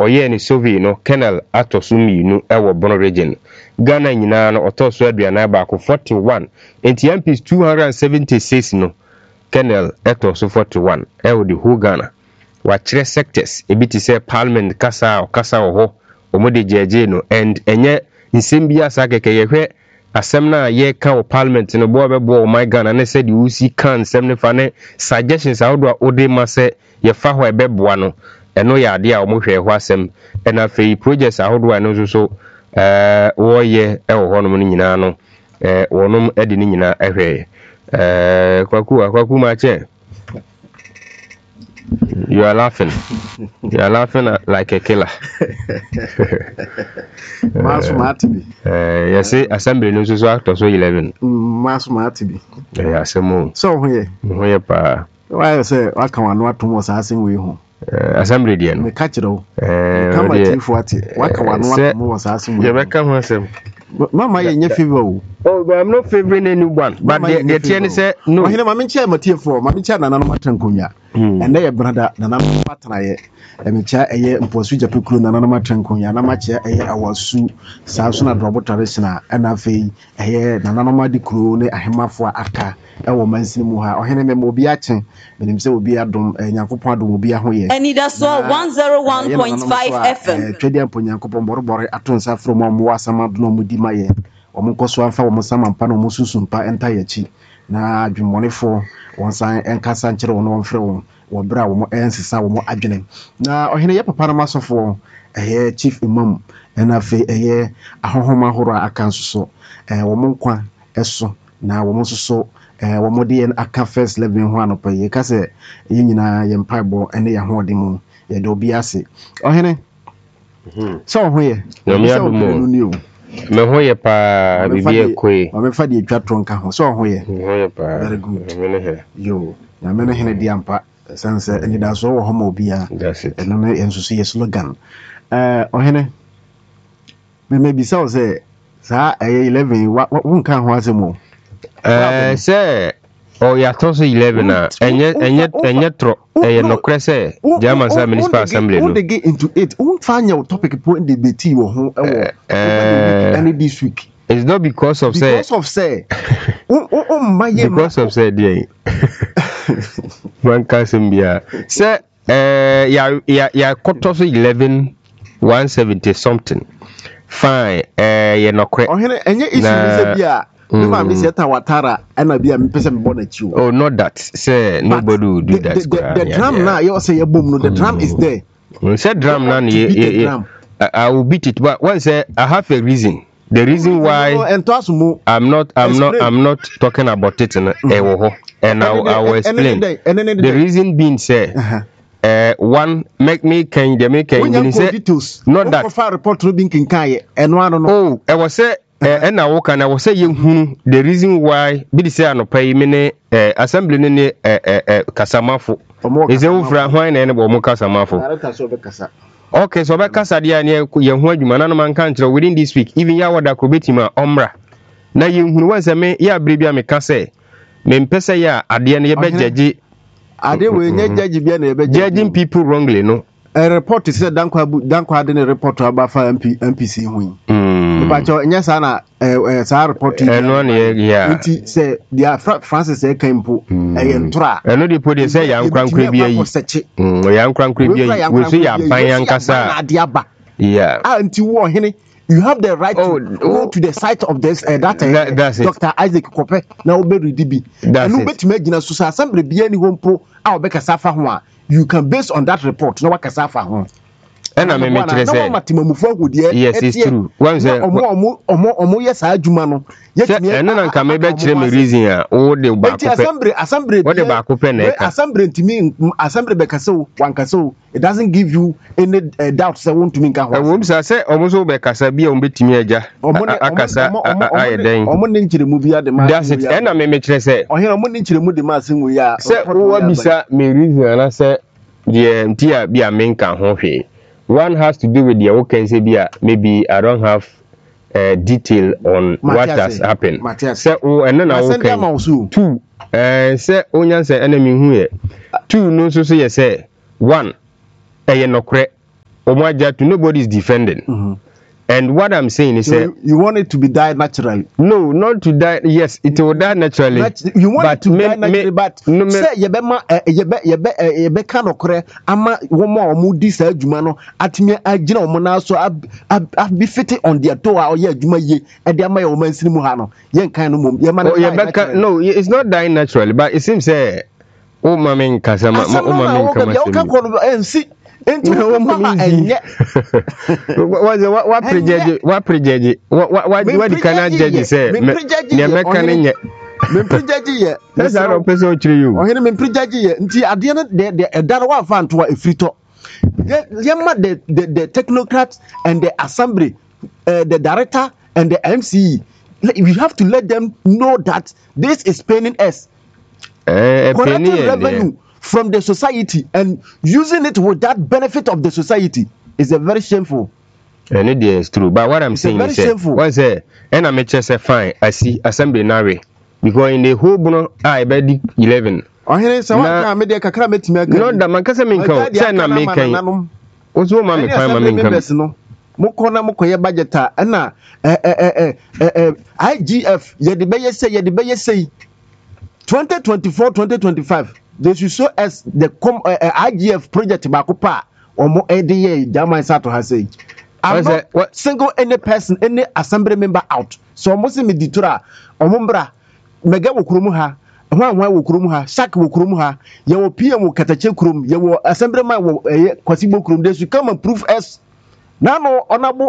oye ni Sovi no Colonel Atosumi no ewo Bono region Ghana nyina no otoso aduana ba ko 41 enti MPs 276 no Colonel etoso 41 ewo the whole Ghana wa kire sectors ebiti say parliament kasa ho omode jeje no and enye nsembia sakeke yehwe asem na ye ka o parliament no bo bebo o my Ghana na said you see can sem ne fa ne suggestions ahodo a ode ma se ye fa ho ebeboa no eno ya ade a o mo hwe ho asem na fei projects ahodo a no so wo ye e wo hono no nyina no wonom edi ni nyina ehwe kwaku ma che. You are laughing. You are laughing like a killer. Masumatibi. Yes, assembly no so after so 11. Masumatibi. Yeah, asemo. So here pa. Why say what can one what to asking we ho. Assembly dia no. Me catch it all. Come at what can one what to asking we. You be come asem. Mama ye favor. Oh, but I'm not favoring anyone. But the TN say no. Hina mama nche matie for mama nche na nanu matankunya. Ende ye brother na nanu patana ye. Emicha eye mposu japekuru na nanu matankunya na mache eye awasu saso na drobo traditional na fei eye na nanu madikuru ne ahemafo aka ewo mansini mu ha. Ohene me obi achen menim se obi adom Nyankopon adom obi aho ye. Enida so 101.5 FM. Twedi ampo Nyankopon borbore atonsa from mo wasama do no mudi maye. Omunkoso amfa wo musama mpa no mususumpa enta yachi na adwumonefo wonsan enkasa nkire wo no wonfre wo wo bra wo ensesa wo adwene na ohene ye papa na masofo chief imam na fe ahohoma horo akansoso wo munkwa eso na wo musoso wo mode en aka first level ho anopa ye kase ye nyina ye mpaibo ene ya ho odimu ye do bi ase ohene so ho ye no mi adumo me hoye pa bibie koe o me fa de twa tronka ho so hoye hoye pa very good me ne he yo na me ne he di ampa sense eni da so wo ho ma obia eno ne ensusu ye slogan ohene me bi sa o se sa 11 won kan ho asemo se o ya to so 11 na enye tro no krese German Municipal Assembly no they get into it won find topic point debate wo ho any this week. It's not because of say because of say there one can be say ya quarter to 11 170 something fine you no kre enye issue is bia me am say Watara na bia me pese me born at you. Oh, not that say nobody will do that. The drum now you say boom no the drum is there. Say drum now I will beat it, but once I have a reason. The reason why I'm not talking about it and I will explain. The reason being say one make me can they make can say not that far report to being kinkai and one no. Oh, I was say and I was say the reason why be say no pay me assembly ne kasamafo is e ufra hwan na bo mo kasamafo. Okay, so be kasa dia ne ye ho adwuma na no man kan kire within this week even ya wada ko betima omra na ye hunu wan se me ya brebia me ka se me mpese ya ade ne ye be judge ade we nya judge bia na ye be judging people wrongly no a report is dankwa ade ne report aba fa MPC hu Pacho nya sana sa report no ne ya nti say dia Francis e kampo ntra eno di podi say ya nkwankwa bia yi ya nkwankwa bia yi we so ya ban yankasa yeah nti wo hene you have the right to go to the site of this Dr. Isaac Kope na oberidi and obetime gina so sa assembly bia ni hompo a obekasa fa ho a you can based on that report na wakasa fa ho and I me kire say yes it's true one say omo yes adwuma no and na nka me be kire me reason a o de ba ko assembly what de ba ko pe na ka assembly ntimi assembly be kasa wankasa it doesn't give you any doubt say won to me nka ho wo bisa say omo so be kasa bia o betimi agya akasa ayeden omo ne nkire mu bia de ma that's it and I me kire say o here omo ne nkire mu de ma asen wo ya say wo bisa me reason na say the ntia bia me nka ho hwe. One has to do with the okay say maybe I don't have detail on what has happened. Say oh and then okay. Two say onyan say enemy hu ye. Two no so say one nokre Omwaja to nobody is defending. And what I'm saying is, you want it to be died naturally? No, not to die. Yes, it will die naturally. You want it to die naturally, but say yebe kind of kore ama woman omudi sa adwuma no atime agina omona so be fitting on their toe or ye adwuma ye e de ama ye woman sinimu ha no yen kan no mom ye ma no, it's not dying naturally, but it seems oh mama nkasa mama nkama Enti what prejeje what can judge say me meka nye me prejeje ye that's how person o chiri you o hene me prejeje ye nti ade no de edare wa fa nto efrito yema the technocrats and the assembly the director and the MCE we have to let them know that this is paying us collecting revenue from the society and using it with that benefit of the society is a very shameful. And it is true, but what I'm saying is once and I make say fine I see assembly nare because in the whole bono I bed 11 oh here say what me dey kakra metime no da man kasa me nkan say na me kan ozo ma me kwan ma me nkan moko na moko ye budget na IGF ye de be say 2024-2025 they should show us the IGF project bakopa omo ede German Sato has said I'm not single any person any assembly member out so omo se me ditura omo mbra mega wokurum ha hwan wokurum ha shak wokurum ha ye wo PM katache kurum ye wo assembly man wo kwasibo kurum they should come and prove us now no honorable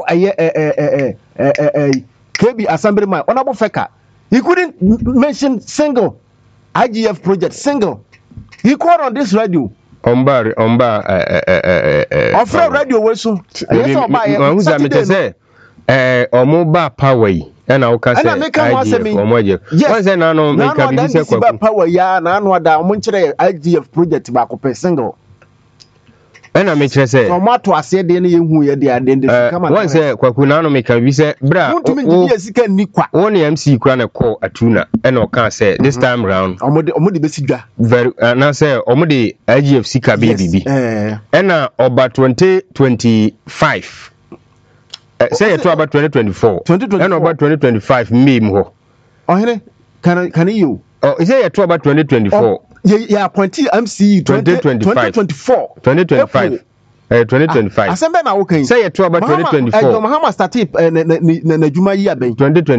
KB assembly man honorable feka he couldn't mention single IGF project single. He called on this radio. Omba Offer radio we so. Yes who's that me say omoba power yi na o ka say omoje. One say na no make am be say kwa power ya na anu ada omo nkire IGF project ba ko single. Na me kire say tomato ase de na yehu ye de ade de kama. One say kwaku na no make am be say bra. Mutumi ngidi sika ni kwa. One MC kwa na call atuna na o kan say this time round omo de besidwa. Very na say omo de IGF sika baby. Na oba 2025 say it about 2024 and about 2025 meme ho oh here can you oh say it about 2024 yeah appointee MC 2024 asembe na okay say it about 2024 Mahama started na juma yi aben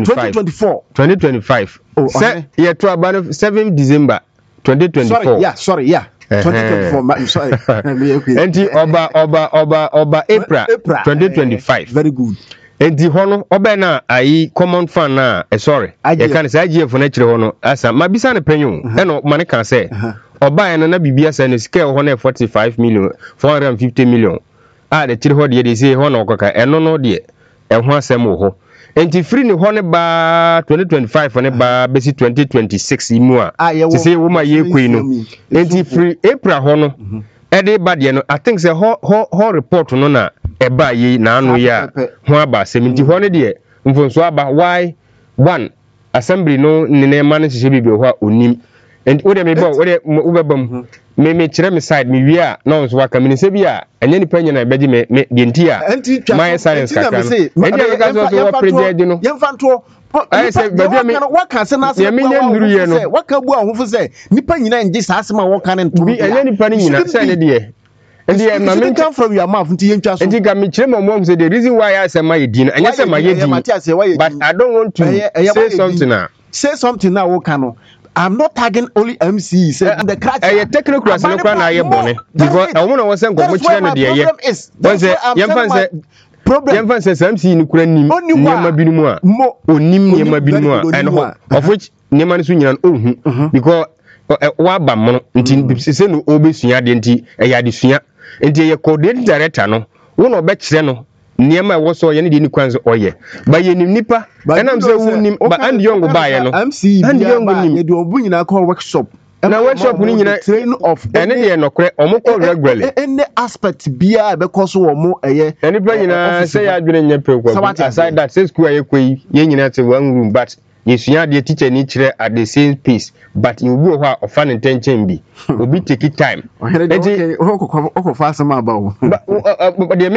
2025 say it about 7 December 2024 sorry 2024 sorry enti oba April 2025 very good enti hono oba na ayi common fund na sorry you can say IGF na kire hono asa mabisa ne penyu eno mane kan say oba na bibia say ne scale hono 45 million 450 million a de kire ho de say hono okoka eno no de ho asem ho enti free ni ho ne ba 2025 ne ba besi 2026 imu a ti say wo ma ye kwei no enti free April ho no e de ba de no I think say ho report no na e ba yi na anu ya ho aba asem ho ne de mfonso aba why one assembly no ne ma ne hye bibi ho a onim enti wo de me ba wo de wo bebam me kire me side me wi a na so waka me se bi a enye ni panya na beji me de nti a my science kakra no enti e ka so project no yemfanto I say bebi me waka se na se waka bu ahofo se nipa nyina nje sa asema waka ne nto bi enye nipa ni nyina say ne de endi na me come from your mouth nti yentwa so endi ga me kire mo say the reason why I say my din enye say my din but I don't want to say something now waka no I'm not tagging only MC say the crack technocrats no kwa na ye bone because I want to say go mo kire no de ye one say yemfa say MC ni kura nim nyema binumu a onim nyema binumu a and of which nyema no so nyina ohu because wa ba mo nti say no obesua de nti ya de sua nti ye coordinating director no wo no be kire no nyema e wo so ye ne de ni kwanzo oye ba ye nim nipa enam say wo nim ba and young ba ye no MC and young nim ye de obu nyina call workshop na workshop ni nyina train of ene de nokre omo call regularly any aspect bia be cause wo mo eye ene plan nyina say ya adwene nya pekwa aside that say school aye koi ye nyina te one room but yesua de teacher ni kire at the same pace but you go ho a ofan intention bi obi take time okay okofasa ma ba wo